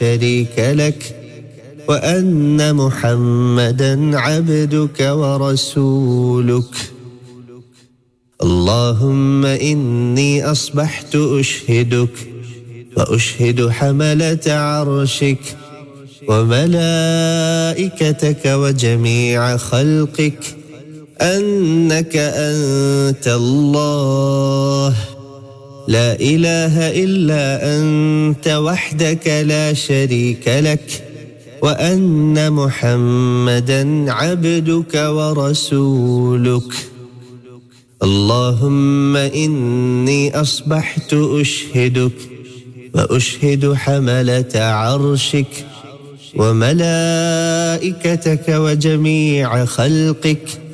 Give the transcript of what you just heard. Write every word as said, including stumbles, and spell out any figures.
شريك لك وأن محمدًا عبدك ورسولك. اللهم إني أصبحت أشهدك وأشهد حملة عرشك وملائكتك وجميع خلقك أنك أنت الله لا إله إلا أنت وحدك لا شريك لك وأن محمدًا عبدك ورسولك. اللهم إني أصبحت أشهدك وأشهد حملة عرشك وملائكتك وجميع خلقك